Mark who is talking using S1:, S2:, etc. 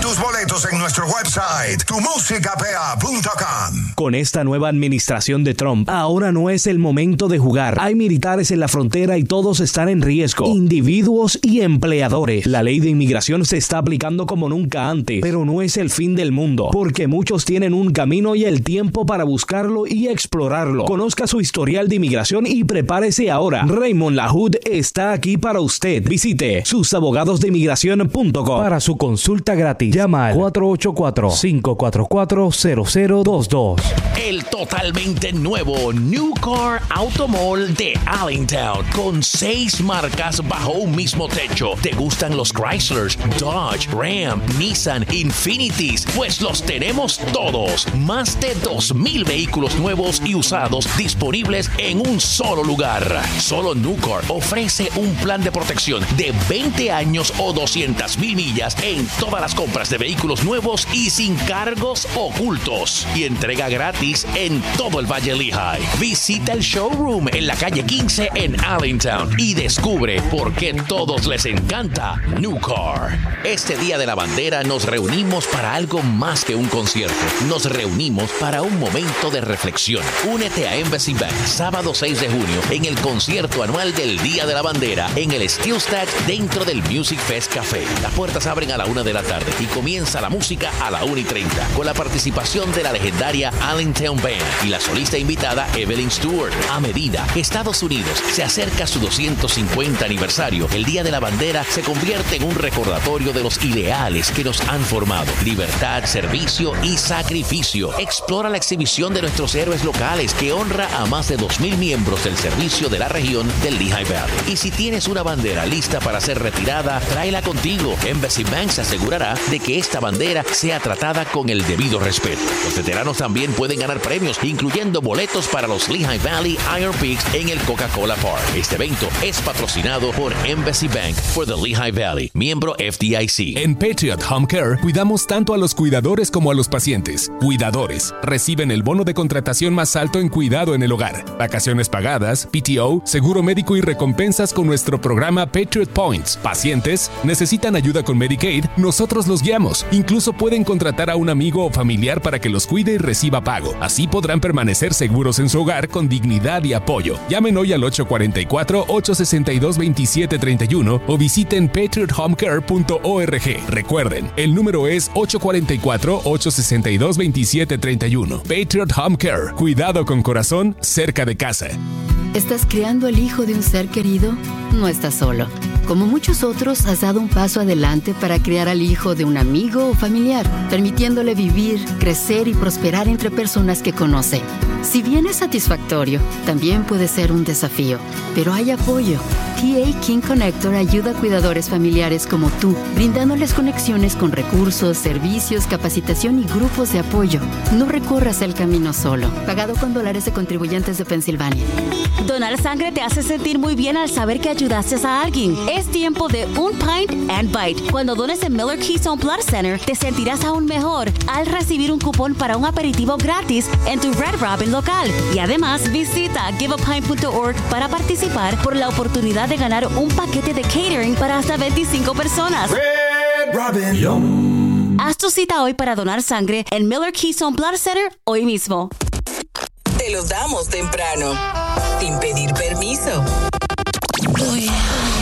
S1: tus boletos en nuestro website, tumusicapea.com.
S2: Con esta nueva administración de Trump, ahora no es el momento de jugar. Hay militares en la frontera y todos están en riesgo, individuos y empleadores. La ley de inmigración se está aplicando como nunca antes, pero no es el fin del mundo, porque muchos tienen un camino y el tiempo para buscarlo y explorarlo. Conozca su historial de inmigración y prepárese ahora. Raymond LaHood está aquí para usted. Visite susabogadosdeinmigración.com. Para su consulta gratis, llama al 484-544-0022.
S3: El totalmente nuevo New Car Auto Mall de Allentown, con 6 marcas bajo un mismo techo. ¿Te gustan los Chryslers, Dodge, Ram, Nissan, Infinitis? Pues los tenemos todos. Más de 2,000 vehículos nuevos y usados disponibles en un solo lugar. Solo New Car ofrece un plan de protección de 20 años o 200,000 millas en todas las compras de vehículos nuevos y sin cargos ocultos. Y entrega gratis en todo el Valle Lehigh. Visita el showroom en la calle 15 en Allentown y descubre por qué todos les encanta New Car. Este Día de la Bandera nos reunimos para algo más que un concierto. Nos reunimos para un momento de reflexión. Únete a Embassy Bank sábado 6 de junio en el concierto anual del Día de la Bandera en el Steel Stage dentro del Music Fest Café. Las puertas abren a la 1 de la tarde y comienza la música a la 1:30 con la participación de la legendaria Allentown Band y la solista invitada Evelyn Stewart. A medida que Estados Unidos se acerca a su 250 aniversario, el Día de la Bandera se convierte en un recordatorio de los ideales que nos han formado: libertad, servicio y sacrificio. Explora la exhibición de nuestros héroes locales que honra a más de 2,000 miembros del servicio de la región del Lehigh Valley. Y si tienes una bandera lista para ser retirada, tráela contigo. Embassy Bank se asegurará de que esta bandera sea tratada con el debido respeto. Los veteranos también pueden ganar premios, incluyendo boletos para los Lehigh Valley Iron Pigs en el Coca-Cola Park. Este evento es patrocinado por Embassy Bank for the Lehigh Valley, miembro FDIC.
S4: En Patriot Home Care cuidamos tanto a los cuidadores como a los pacientes. Cuidadores reciben el bono de contratación más alto en cuidado en el hogar, vacaciones pagadas, PTO, seguro médico y recompensas con nuestro programa Patriot Points. Pacientes necesitan ayuda con Medicaid, nosotros los guiamos. Incluso pueden contratar a un amigo o familiar para que los cuide y reciba pago. Así podrán permanecer seguros en su hogar con dignidad y apoyo. Llamen hoy al 844-862-2731 o visiten patriothomecare.org. Recuerden, el número es 844-862-2731. Patriot Home Care. Cuidado con corazón cerca de casa.
S5: ¿Estás criando el hijo de un ser querido? No estás solo. Como muchos otros, has dado un paso adelante para criar al hijo de un amigo o familiar, permitiéndole vivir, crecer y prosperar entre personas que conoce. Si bien es satisfactorio, también puede ser un desafío, pero hay apoyo. TA King Connector ayuda a cuidadores familiares como tú, brindándoles conexiones con recursos, servicios, capacitación y grupos de apoyo. No recorras el camino solo. Pagado con $, de contribuyentes de Pensilvania.
S6: Donar sangre te hace sentir muy bien al saber que ayudaste a alguien. Es tiempo de un Pint and Bite. Cuando dones en Miller Keystone Blood Center, te sentirás aún mejor al recibir un cupón para un aperitivo gratis en tu Red Robin local. Y además, visita giveapint.org para participar por la oportunidad de ganar un paquete de catering para hasta 25 personas.
S1: Red Robin. Yum.
S6: Haz tu cita hoy para donar sangre en Miller Keystone Blood Center hoy mismo.
S7: Te lo damos temprano, sin pedir permiso.
S8: Voy